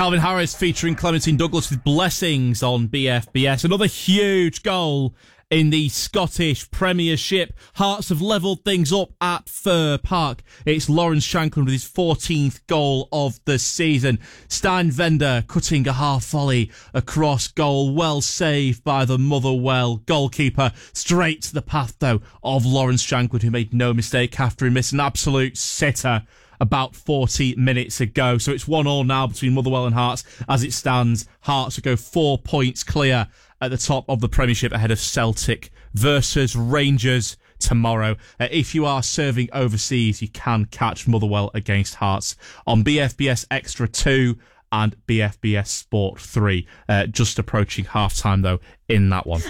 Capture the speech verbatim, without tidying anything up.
Calvin Harris featuring Clementine Douglas with Blessings on B F B S. Another huge goal in the Scottish Premiership. Hearts have levelled things up at Fir Park. It's Lawrence Shankland with his fourteenth goal of the season. Steinvender cutting a half volley across goal. Well saved by the Motherwell goalkeeper. Straight to the path, though, of Lawrence Shankland, who made no mistake after he missed an absolute sitter about forty minutes ago. So it's one all now between Motherwell and Hearts. As it stands, Hearts will go four points clear at the top of the Premiership ahead of Celtic versus Rangers tomorrow. Uh, if you are serving overseas, you can catch Motherwell against Hearts on B F B S Extra two and B F B S Sport three. Uh, just approaching half-time, though, in that one.